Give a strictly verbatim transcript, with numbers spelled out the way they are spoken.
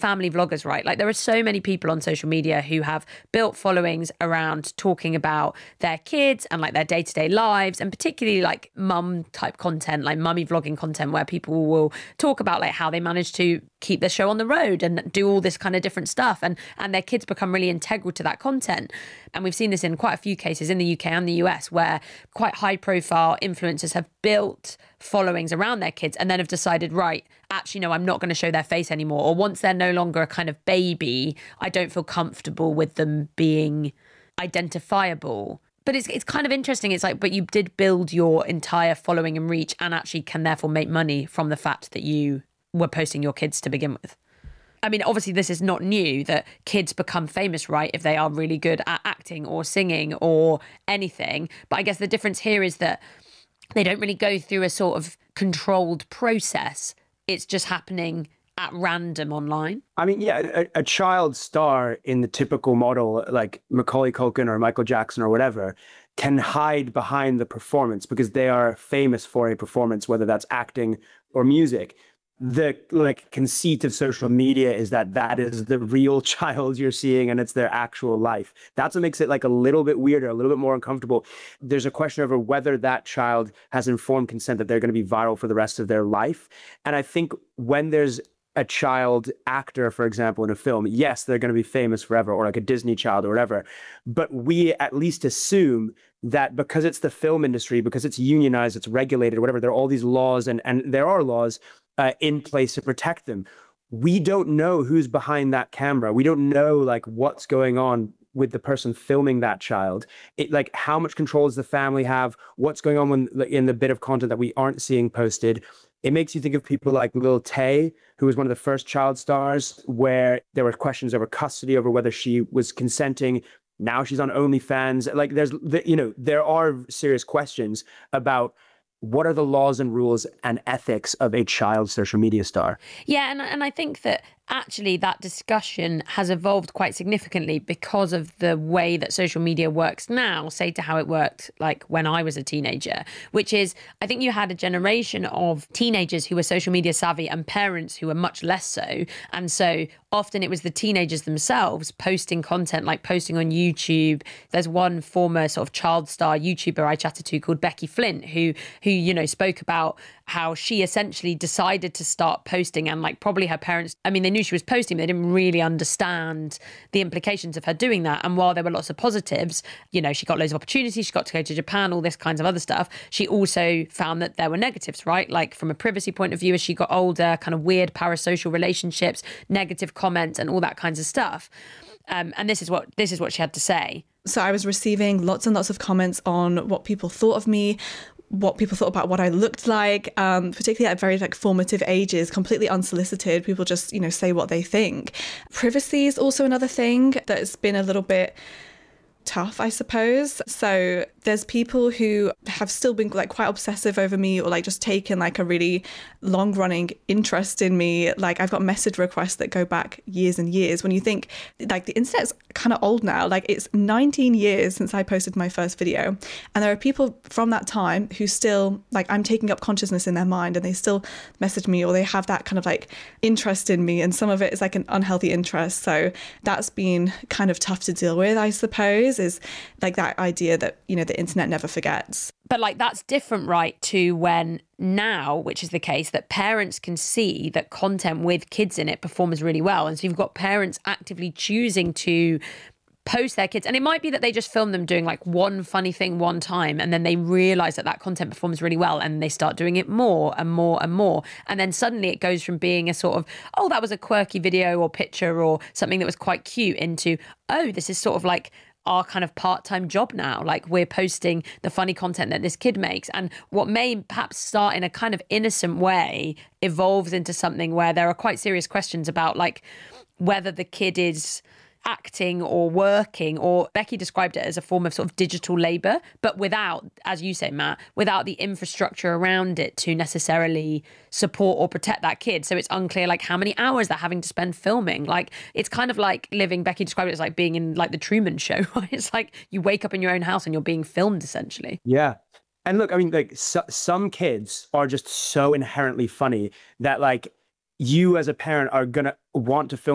family vloggers, right? Like there are so many people on social media who have built followings around talking about their kids and like their day-to-day lives, and particularly like mum type content, like mummy vlogging content, where people will talk about like how they manage to keep their show on the road and do all this kind of different stuff, and and their kids become really integral to that content. And we've seen this in quite a few cases in the U K and the U S, where quite high profile influencers have built followings around their kids and then have decided, right, actually, no, I'm not going to show their face anymore. Or once they're no longer a kind of baby, I don't feel comfortable with them being identifiable. But it's it's kind of interesting. It's like, but you did build your entire following and reach, and actually can therefore make money from the fact that you were posting your kids to begin with. I mean, obviously, this is not new that kids become famous, right, if they are really good at acting or singing or anything. But I guess the difference here is that they don't really go through a sort of controlled process. It's just happening at random online. I mean, yeah, a, a child star in the typical model, like Macaulay Culkin or Michael Jackson or whatever, can hide behind the performance because they are famous for a performance, whether that's acting or music. The like conceit of social media is that that is the real child you're seeing and it's their actual life. That's what makes it like a little bit weirder, a little bit more uncomfortable. There's a question over whether that child has informed consent that they're going to be viral for the rest of their life. And I think when there's a child actor, for example, in a film, yes, they're going to be famous forever, or like a Disney child or whatever. But we at least assume that because it's the film industry, because it's unionized, it's regulated, whatever, there are all these laws and, and there are laws uh, in place to protect them. We don't know who's behind that camera. We don't know like what's going on with the person filming that child. It, like how much control does the family have? What's going on when, like, in the bit of content that we aren't seeing posted? It makes you think of people like Lil Tay, who was one of the first child stars, where there were questions over custody, over whether she was consenting. Now she's on OnlyFans. Like there's, you know, there are serious questions about what are the laws and rules and ethics of a child social media star. Yeah, and and I think that actually that discussion has evolved quite significantly because of the way that social media works now, say to how it worked like when I was a teenager, which is, I think you had a generation of teenagers who were social media savvy and parents who were much less so. And so often it was the teenagers themselves posting content, like posting on YouTube. There's one former sort of child star YouTuber I chatted to called Becky Flint, who, who, you know, spoke about how she essentially decided to start posting, and like probably her parents, I mean, they knew she was posting, but they didn't really understand the implications of her doing that. And while there were lots of positives, you know, she got loads of opportunities, she got to go to Japan, all this kinds of other stuff, she also found that there were negatives, right? Like from a privacy point of view, as she got older, kind of weird parasocial relationships, negative comments and all that kinds of stuff. Um, and this is what this is what she had to say. So I was receiving lots and lots of comments on what people thought of me, what people thought about what I looked like, um, particularly at very like formative ages, completely unsolicited. People just, you know, say what they think. Privacy is also another thing that's been a little bit tough, I suppose. So there's people who have still been like quite obsessive over me, or like just taken like a really long running interest in me. Like I've got message requests that go back years and years. When you think like the internet's kind of old now, like it's nineteen years since I posted my first video. And there are people from that time who still like, I'm taking up consciousness in their mind and they still message me, or they have that kind of like interest in me. And some of it is like an unhealthy interest. So that's been kind of tough to deal with, I suppose, is like that idea that, you know, the internet never forgets. But like that's different, right, to when now, which is the case, that parents can see that content with kids in it performs really well. And so you've got parents actively choosing to post their kids. And it might be that they just film them doing like one funny thing one time, and then they realize that that content performs really well, and they start doing it more and more and more. And then suddenly it goes from being a sort of, oh, that was a quirky video or picture or something that was quite cute, into, oh, this is sort of like our kind of part-time job now. Like we're posting the funny content that this kid makes. And what may perhaps start in a kind of innocent way evolves into something where there are quite serious questions about like whether the kid is acting or working, or Becky described it as a form of sort of digital labor, but without, as you say, Matt, without the infrastructure around it to necessarily support or protect that kid. So it's unclear like how many hours they're having to spend filming. Like it's kind of like living, Becky described it as like being in like the Truman Show. It's like you wake up in your own house and you're being filmed essentially. Yeah. And look, I mean, like so, some kids are just so inherently funny that like you as a parent are going to want to film